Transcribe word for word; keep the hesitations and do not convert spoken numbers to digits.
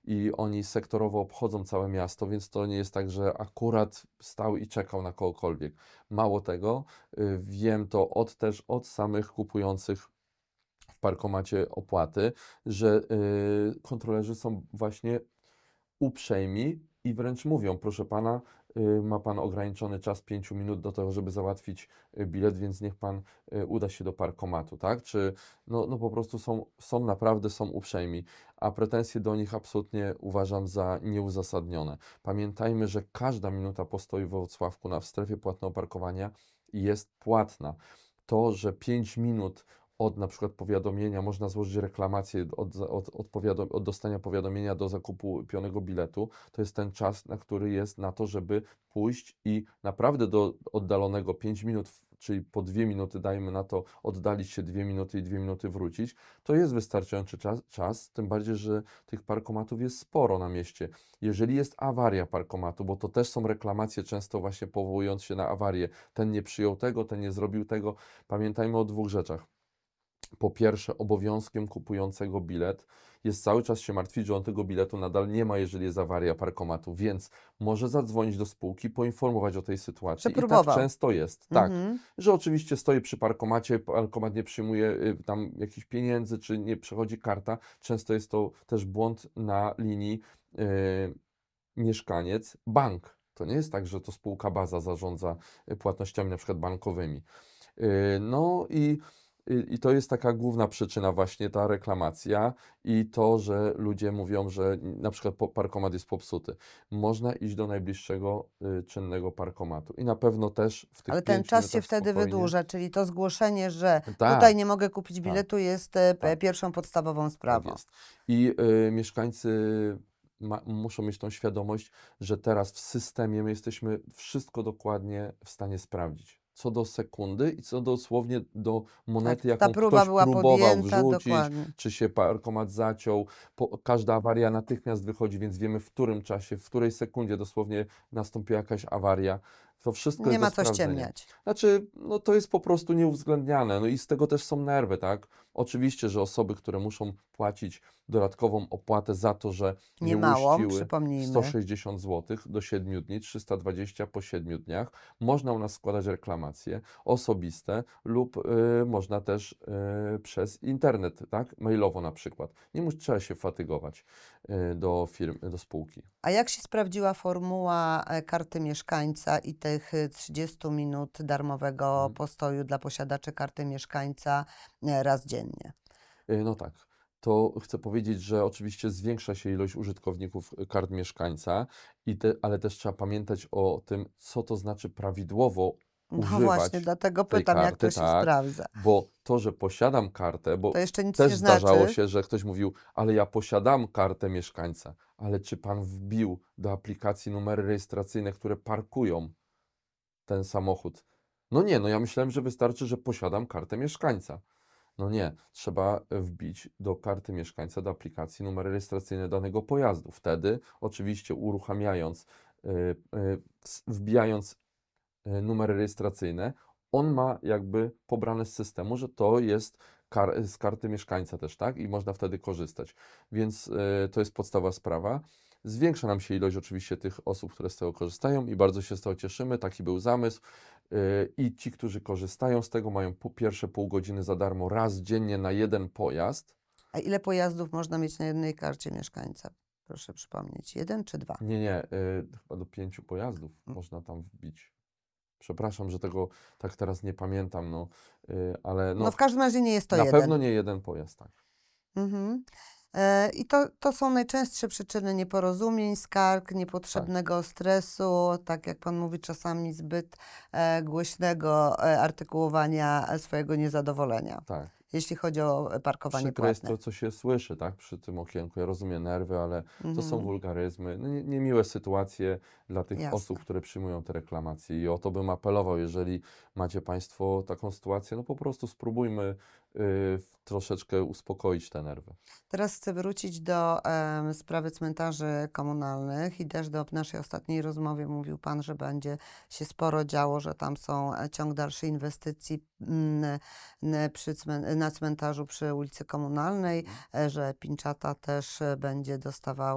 i oni sektorowo obchodzą całe miasto, więc to nie jest tak, że akurat stał i czekał na kogokolwiek. Mało tego, y, wiem to od też od samych kupujących w parkomacie opłaty, że y, kontrolerzy są właśnie uprzejmi i wręcz mówią, proszę pana, y, ma pan ograniczony czas pięciu minut do tego, żeby załatwić y, bilet, więc niech pan y, uda się do parkomatu, tak? Czy no, no po prostu są, są naprawdę są uprzejmi, a pretensje do nich absolutnie uważam za nieuzasadnione. Pamiętajmy, że każda minuta postoju w Wrocławku na w strefie płatnego parkowania jest płatna. To, że pięć minut od na przykład powiadomienia, można złożyć reklamację od, za- od, od, powiadom, od dostania powiadomienia do zakupu pionego biletu, to jest ten czas, na który jest na to, żeby pójść i naprawdę do oddalonego pięć minut, w- czyli po dwie minuty, dajmy na to, oddalić się dwie minuty i dwie minuty wrócić, to jest wystarczający czas, czas, tym bardziej, że tych parkomatów jest sporo na mieście. Jeżeli jest awaria parkomatu, bo to też są reklamacje często właśnie powołując się na awarię, ten nie przyjął tego, ten nie zrobił tego, pamiętajmy o dwóch rzeczach. Po pierwsze, obowiązkiem kupującego bilet jest cały czas się martwić, że on tego biletu nadal nie ma, jeżeli jest awaria parkomatu, więc może zadzwonić do spółki, poinformować o tej sytuacji. I tak Przepróbował. często jest, tak, Mhm. że oczywiście stoi przy parkomacie, parkomat nie przyjmuje y, tam jakichś pieniędzy, czy nie przechodzi karta. Często jest to też błąd na linii y, mieszkaniec-bank. To nie jest tak, że to spółka baza zarządza y, płatnościami na przykład bankowymi. Y, No i, i i to jest taka główna przyczyna właśnie ta reklamacja i to, że ludzie mówią, że n- na przykład po- parkomat jest popsuty. Można iść do najbliższego y, czynnego parkomatu i na pewno też w tych Ale ten pięciu czas się minutach wtedy spokojnie. wydłuża, czyli to zgłoszenie, że tutaj Tak, nie mogę kupić tak, biletu jest e, p- tak. pierwszą podstawową Tak sprawą. jest. I y, mieszkańcy ma, muszą mieć tą świadomość, że teraz w systemie my jesteśmy wszystko dokładnie w stanie sprawdzić. Co do sekundy i co dosłownie do monety, Tak, ta jaką próba ktoś była próbował podjęta, wrzucić, dokładnie. czy się parkomat zaciął. Po, każda awaria natychmiast wychodzi, więc wiemy w którym czasie, w której sekundzie dosłownie nastąpiła jakaś awaria. To wszystko Nie jest do ma co sprawdzenia. ściemniać. Znaczy, no to jest po prostu nieuwzględniane. No i z tego też są nerwy, tak? Oczywiście, że osoby, które muszą płacić dodatkową opłatę za to, że nie Niemałą, uiściły sto przypomnijmy. sześćdziesiąt złotych do siedmiu dni, trzysta dwadzieścia po siedmiu dniach. Można u nas składać reklamacje osobiste lub y, można też y, przez internet, tak? Mailowo na przykład. Nie musi, trzeba się fatygować y, do firm, do spółki. A jak się sprawdziła formuła e, karty mieszkańca i tych e, trzydziestu minut darmowego Mhm. postoju dla posiadaczy karty mieszkańca e, raz dziennie? Y, No tak. To chcę powiedzieć, że oczywiście zwiększa się ilość użytkowników y, kart mieszkańca, i te, ale też trzeba pamiętać o tym, co to znaczy prawidłowo No właśnie, używać dlatego tej pytam, jak to karty, się tak, sprawdza. bo to, że posiadam kartę, To bo jeszcze nic też nie zdarzało znaczy. się, że ktoś mówił, ale ja posiadam kartę mieszkańca, ale czy pan wbił do aplikacji numery rejestracyjne, które parkują ten samochód? No nie, no ja myślałem, że wystarczy, że posiadam kartę mieszkańca. No nie, trzeba wbić do karty mieszkańca, do aplikacji numer rejestracyjny danego pojazdu. Wtedy, oczywiście, uruchamiając, y, y, s- wbijając y, numery rejestracyjne, on ma jakby pobrane z systemu, że to jest kar z karty mieszkańca też, tak? I można wtedy korzystać. Więc y, to jest podstawowa sprawa. Zwiększa nam się ilość oczywiście tych osób, które z tego korzystają i bardzo się z tego cieszymy. Taki był zamysł. Y, I ci, którzy korzystają z tego, mają po pierwsze pół godziny za darmo raz dziennie na jeden pojazd. A ile pojazdów można mieć na jednej karcie mieszkańca? Proszę przypomnieć, jeden czy dwa? Nie, nie, y, chyba do pięciu pojazdów Mm. można tam wbić. Przepraszam, że tego tak teraz nie pamiętam, no, y, ale No no, w każdym razie nie jest to na pewno jeden. nie jeden pojazd, tak. Mhm. E, I to, to są najczęstsze przyczyny nieporozumień, skarg, Tak, niepotrzebnego stresu, tak jak Pan mówi, czasami zbyt e, głośnego e, artykułowania e, swojego niezadowolenia, tak. jeśli chodzi o e, parkowanie Przykre jest płatne. to, co się słyszy, tak, przy tym okienku. Ja rozumiem nerwy, ale to są Mhm. wulgaryzmy, no, nie, niemiłe sytuacje dla tych osób, Jasne. które przyjmują te reklamacje. I o to bym apelował, jeżeli macie Państwo taką sytuację, no po prostu spróbujmy y, troszeczkę uspokoić te nerwy. Teraz chcę wrócić do em, sprawy cmentarzy komunalnych i też do naszej ostatniej rozmowie mówił Pan, że będzie się sporo działo, że tam są e, ciąg dalszej inwestycji mm, n- przy cmen- na cmentarzu przy ulicy Komunalnej, Mhm. e, że Pińczata też e, będzie dostawała